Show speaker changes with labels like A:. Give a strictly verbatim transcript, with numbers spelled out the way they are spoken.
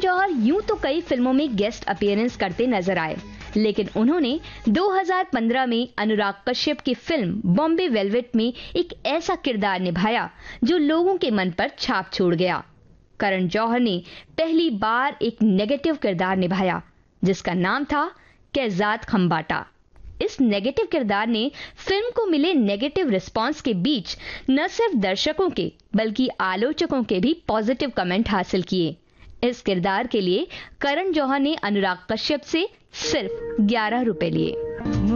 A: जौहर यूं तो कई फिल्मों में गेस्ट अपीयरेंस करते नजर आए, लेकिन उन्होंने दो हज़ार पंद्रह में अनुराग कश्यप की फिल्म बॉम्बे वेलवेट में एक ऐसा किरदार निभाया जो लोगों के मन पर छाप छोड़ गया। करण जौहर ने पहली बार एक नेगेटिव किरदार निभाया जिसका नाम था कैजात खम्बाटा। इस नेगेटिव किरदार ने फिल्म को मिले नेगेटिव रिस्पांस के बीच न सिर्फ दर्शकों के बल्कि आलोचकों के भी पॉजिटिव कमेंट हासिल किए। इस किरदार के लिए करण जौहर ने अनुराग कश्यप से सिर्फ ग्यारह रुपए लिए।